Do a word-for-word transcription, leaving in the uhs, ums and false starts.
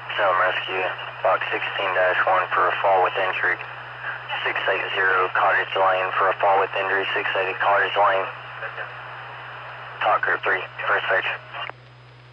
Salem Rescue, box sixteen dash one for a fall with injury. six eighty Cottage Lane for a fall with injury, six eighty Cottage Lane. Talk group three, first section.